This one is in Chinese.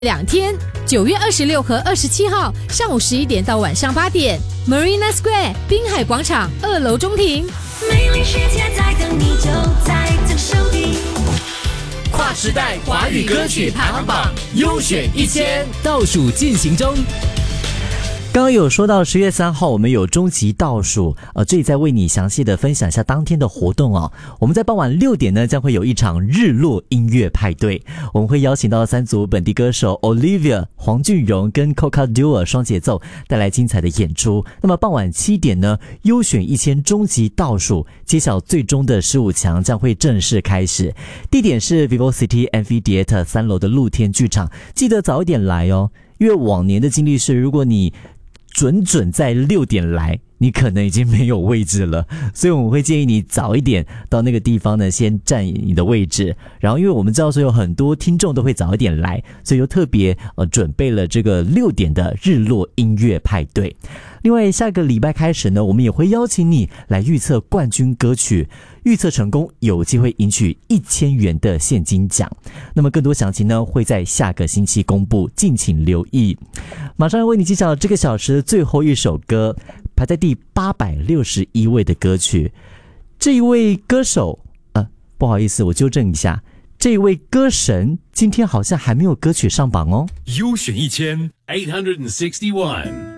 2天，9月26和27号上午11点到晚上8点 ，Marina Square 滨海广场2楼中庭。 美丽世界在等你，就在这手里。 跨时代华语歌曲排行榜优选1000倒数进行中。 刚刚有说到10月3号我们有终极倒数，这里再为你详细的分享一下当天的活动哦。我们在傍晚6点呢将会有一场日落音乐派对，我们会邀请到3组本地歌手 Olivia、黄俊荣跟 Coca Duo 双节奏带来精彩的演出。那么傍晚7点呢，优选1000终极倒数揭晓最终的15强将会正式开始，地点是 VivoCity Amphitheatre 3楼的露天剧场，记得早一点来哦。因为往年的经历是，如果你准在6点来，你可能已经没有位置了，所以我们会建议你早一点到那个地方呢，先占你的位置。然后因为我们知道说有很多听众都会早一点来，所以就特别准备了这个6点的日落音乐派对。另外下个礼拜开始呢，我们也会邀请你来预测冠军歌曲，预测成功有机会赢取1000元的现金奖。那么更多详情呢会在下个星期公布，敬请留意。马上要为你揭晓这个小时的最后一首歌，排在第861位的歌曲。这一位歌手不好意思，我纠正一下，这一位歌神今天好像还没有歌曲上榜哦。 优选1000 861